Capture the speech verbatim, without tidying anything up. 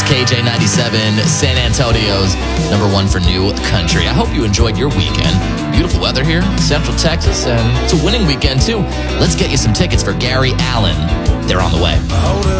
It's K J ninety-seven, San Antonio's number one for new country. I hope you enjoyed your weekend. Beautiful weather here in Central Texas, and it's a winning weekend, too. Let's get you some tickets for Gary Allen. They're on the way.